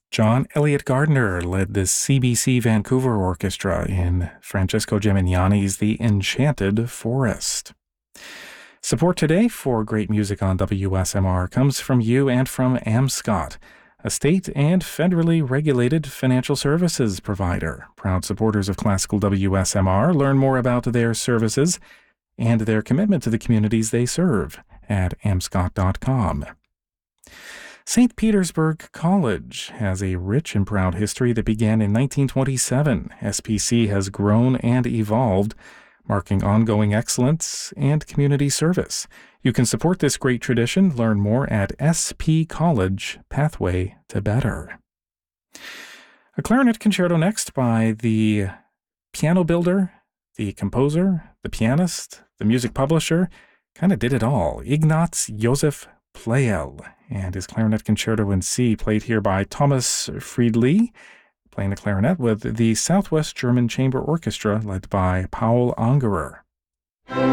John Elliott Gardner led the CBC Vancouver Orchestra in Francesco Gimignani's The Enchanted Forest. Support today for great music on WSMR comes from you and from Amscot, a state and federally regulated financial services provider. Proud supporters of classical WSMR. Learn more about their services and their commitment to the communities they serve at amscot.com. St. Petersburg College has a rich and proud history that began in 1927. SPC has grown and evolved, marking ongoing excellence and community service. You can support this great tradition. Learn more at SP College, Pathway to Better. A clarinet concerto next by the piano builder, the composer, the pianist, the music publisher, kind of did it all. Ignaz Josef Pleyel, and his clarinet concerto in C, played here by Thomas Friedli, playing the clarinet with the Southwest German Chamber Orchestra led by Paul Angerer.